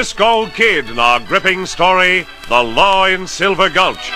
Cisco Kid in our gripping story, The Law in Silver Gulch.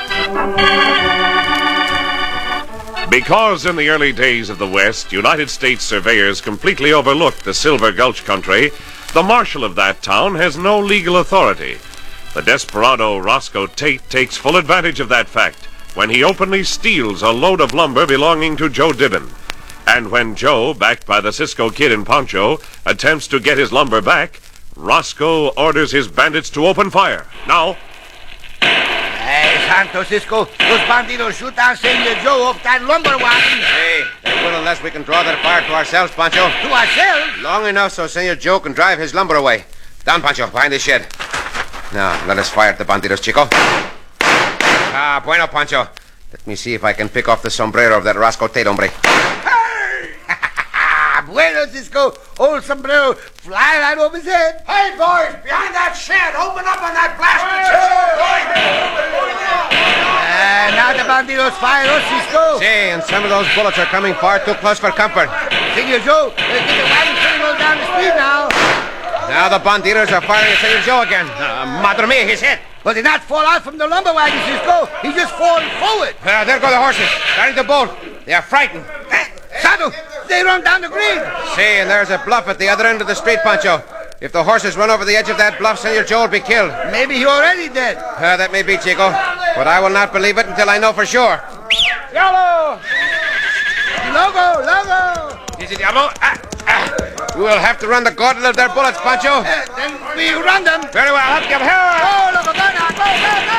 Because in the early days of the West, United States surveyors completely overlooked the Silver Gulch country, the marshal of that town has no legal authority. The desperado Roscoe Tate takes full advantage of that fact when he openly steals a load of lumber belonging to Joe Dibbin. And when Joe, backed by the Cisco Kid and Poncho, attempts to get his lumber back, Roscoe orders his bandits to open fire. Now... Hey, Santo Cisco, those bandidos shoot our Senor Joe off that lumber wagon. Hey, they will unless we can draw that fire to ourselves, Pancho. To ourselves? Long enough so Senor Joe can drive his lumber away. Down, Pancho, behind this shed. Now, let us fire at the bandidos, Chico. Ah, bueno, Pancho. Let me see if I can pick off the sombrero of that Roscoe Tate hombre. Bueno, Cisco. Old sombrero fly right over his head. Hey, boys, behind that shed. Open up on that blasted Now the bandidos fire us, Cisco. See, and some of those bullets are coming far too close for comfort. Senor Joe, get the wagon turning down the street now. Now the bandidos are firing at Senor Joe again. Madre mia, he's hit. But he not fall out from the lumber wagon, Cisco. He just falling forward. There go the horses, starting to bolt. They are frightened. Santo, they run down the green. See, and there's a bluff at the other end of the street, Pancho. If the horses run over the edge of that bluff, Senor Joe will be killed. Maybe he already dead. That may be, Chico. But I will not believe it until I know for sure. Yellow! Logo! Is it Diablo? We will have to run the gauntlet of their bullets, Pancho. Then we run them. Very well, up, give her. Oh, loco, go now, go!